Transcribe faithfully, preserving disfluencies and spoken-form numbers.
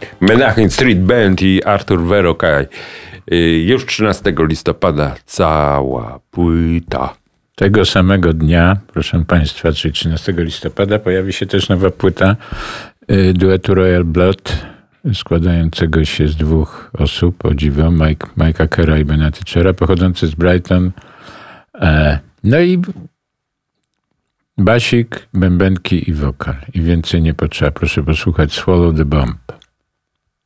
Menachem Street Band i Artur Verocaj. Już trzynastego listopada cała płyta. Tego samego dnia, proszę Państwa, czyli trzynastego listopada, pojawi się też nowa płyta duetu Royal Blood, składającego się z dwóch osób, o dziwo, Mike, Mike'a Kerra i Bena Thatchera, pochodzący z Brighton. No i basik, bębenki i wokal. I więcej nie potrzeba. Proszę posłuchać Swallow the Bomb.